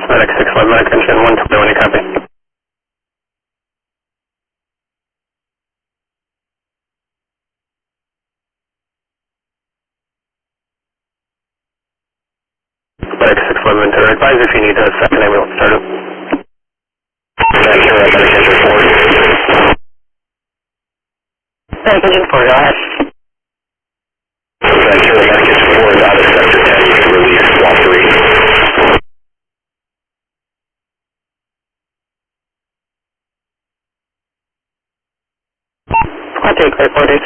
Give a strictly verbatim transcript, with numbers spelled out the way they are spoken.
Medic six one, medic engine one twenty, when you copy. Medic six one, Ventura, advise if you need a second ambulance startup. Ventura, medic engine four. Medic engine four, go ahead. Ventura, medic engine four is out of sector ten, you can release walk three. Squad take, reported.